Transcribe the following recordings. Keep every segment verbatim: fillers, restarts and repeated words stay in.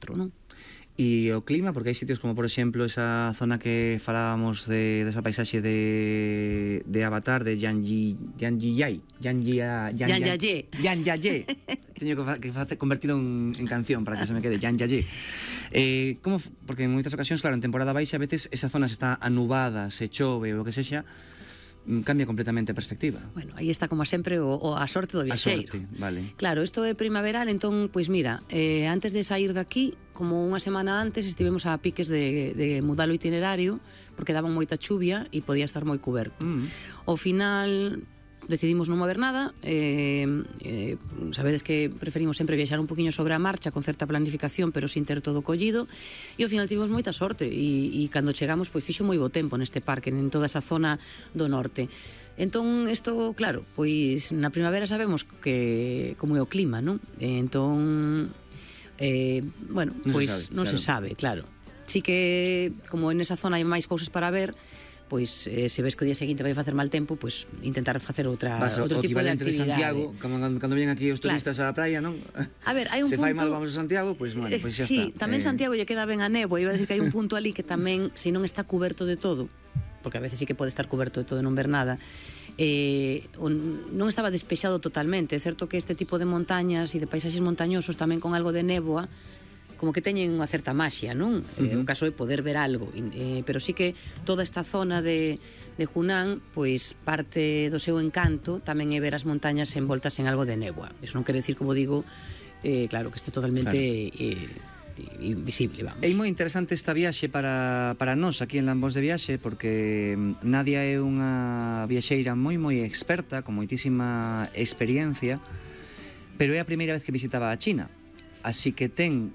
catro, non? E o clima, porque hai sitios como, por exemplo, esa zona que falábamos de, desa paisaxe de, de Avatar, de Yanji, Yanjiyai, Yanjia, Yanjayé. Yanjayé. Teño que, fa, que facer, convertilo en, en canción para que se me quede, Yanjayé. Eh, como, porque en moitas ocasións, claro, en temporada baixa, a veces esa zona se está anubada, se chove ou o que sexa, cambia completamente a perspectiva. Bueno, aí está como sempre o, o a sorte do viaxeiro. A sorte, vale. Claro, isto é primaveral, entón, pois mira, eh, antes de sair daqui, como unha semana antes, estivemos a piques de, de mudar o itinerario, porque daban moita chuvia e podía estar moi cuberto. Mm. Ao final decidimos non mover nada, eh, eh, sabedes que preferimos sempre viaxar un poquinho sobre a marcha con certa planificación, pero sin ter todo collido, e ao final tivemos moita sorte e, e cando chegamos, pois fixo moi bo tempo neste parque, en toda esa zona do norte. Entón, isto, claro, pois na primavera sabemos que como é o clima, non? Entón, eh, bueno, non pois se sabe, non claro. se sabe, claro. Sí que, como en esa zona hai máis cousas para ver, pois eh, se ves que o día seguinte vai facer mal tempo, pois intentar facer outra Vas, outro o tipo de equivalente de actividade. Santiago, cando, cando vienen aquí os turistas Claro. á praia, non? A ver, hai un se punto... fai mal vamos a Santiago, pois, bueno, pois xa sí, está. tamén Eh, Santiago lle queda ben a néboa, iba a decir que hai un punto ali que tamén, se non está cuberto de todo, porque a veces sí que pode estar cuberto de todo e non ver nada, eh, un, non estaba despexado totalmente. É certo que este tipo de montañas e de paisaxes montañosos tamén con algo de néboa como que teñen unha certa maxia, non? Uh -huh. eh, o caso é poder ver algo, eh, pero sí que toda esta zona de, de Hunan, pois parte do seu encanto tamén é ver as montañas envoltas en algo de néboa. Eso non quere decir, como digo, eh, claro, que este totalmente claro. eh, invisible, vamos. É moi interesante esta viaxe para, para nós aquí en Lambos de Viaxe, porque Nadia é unha viaxeira moi moi experta, con moitísima experiencia, pero é a primeira vez que visitaba a China, así que ten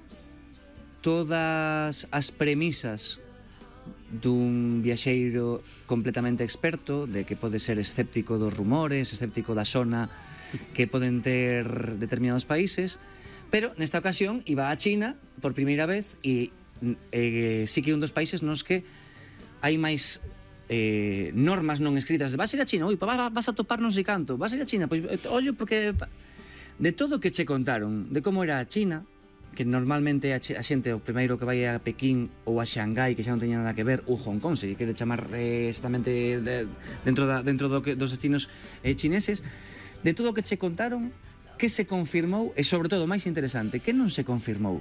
todas as premisas dun viaxeiro completamente experto, de que pode ser escéptico dos rumores, escéptico da zona que poden ter determinados países, pero nesta ocasión iba a China por primeira vez e eh, sí que é un dos países nos que hai máis eh, normas non escritas de vas a ir a China, ui, va, va, vas a topar non sei canto, vas a ir a China, pois ollo, porque de todo o que che contaron de como era a China, que normalmente a, a xente o primeiro que vai a Pekín ou a Shanghái, que xa non teña nada que ver, ou Hong Kong, se quere chamar eh, exactamente de, dentro, da, dentro do que, dos destinos eh, chineses, de todo o que che contaron, que se confirmou e, sobre todo, máis interesante, que non se confirmou?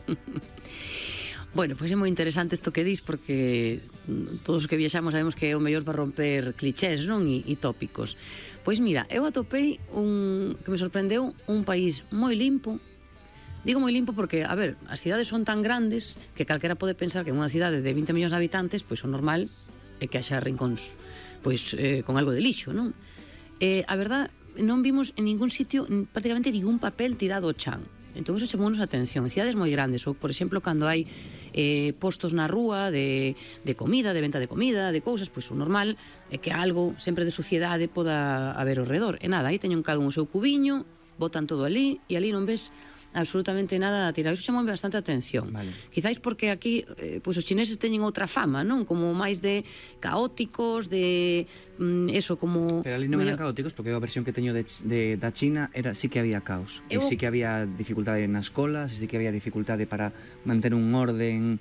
Bueno, pois é moi interesante isto que dis, porque todos os que viaxamos sabemos que é o mellor para romper clichés, non? E, e tópicos. Pois mira, eu atopei un que me sorprendeu, un país moi limpo. Digo moi limpo porque, a ver, as cidades son tan grandes que calquera pode pensar que en unha cidade de vinte millóns de habitantes, pois o normal é que haxa rincóns pois eh, con algo de lixo, non? Eh, a verdad, non vimos en ningún sitio prácticamente ningún papel tirado ao chan. Entón iso chamounos a atención. En cidades moi grandes, ou por exemplo cando hai eh, postos na rúa de, de comida, de venta de comida, de cousas, pois o normal é que algo sempre de suciedade poda haber ao redor. E nada, aí teñen cada un o seu cubiño, botan todo ali e ali non ves absolutamente nada a tirar. Iso chamou bastante atención. Vale. Quizáis porque aquí eh, pois os chineses teñen outra fama, non? Como máis de caóticos, de mm, eso, como... Pero ali non eran caóticos, porque a versión que teño de, de, da China era sí que había caos. Eu... E sí que había dificultade nas colas, sí que había dificultade para manter un orden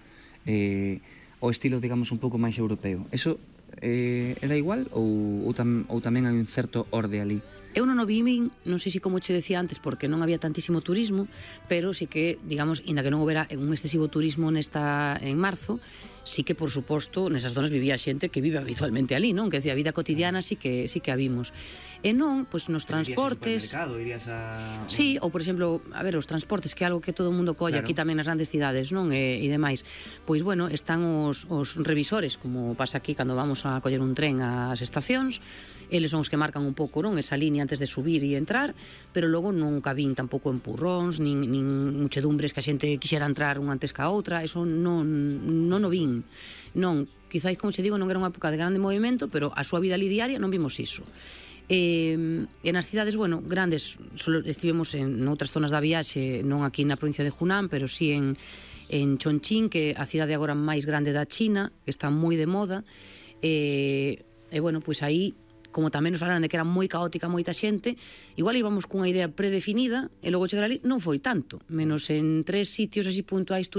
eh, o estilo, digamos, un pouco máis europeo. Eso eh, era igual ou, ou, tam, ou tamén hai un certo orde ali? Eu non o vimos, non sei se como che decía antes, porque non había tantísimo turismo, pero sí que, digamos, inda que non houbera un excesivo turismo nesta en marzo, sí que, por suposto, nesas zonas vivía xente que vive habitualmente ali, non? Que decía, a vida cotidiana sí que sí que a vimos. E non, pois nos transportes... Irías a... Sí, ou, por exemplo, a ver, os transportes, que é algo que todo o mundo colla claro. Aquí tamén nas grandes cidades, non? E, e demais. Pois, bueno, están os, os revisores, como pasa aquí cando vamos a coller un tren ás estacións, eles son os que marcan un pouco, non? Esa línea antes de subir e entrar, pero logo non cabín tampouco empurróns, nin, nin muchedumbres que a xente quixera entrar unha antes ca outra, eso non, non o vin. Non, quizáis, como se digo, non era unha época de grande movimento, pero a súa vida ali diaria non vimos iso. E, e nas cidades, bueno, grandes, solo estivemos en outras zonas da viaxe, non aquí na provincia de Hunan, pero sí en, en Chongqing, que é a cidade agora máis grande da China, que está moi de moda, e, e bueno, pois aí, como tamén nos falaran de que era moi caótica moita xente, igual íbamos cunha idea predefinida, e logo chegar ali non foi tanto, menos en tres sitios así puntuais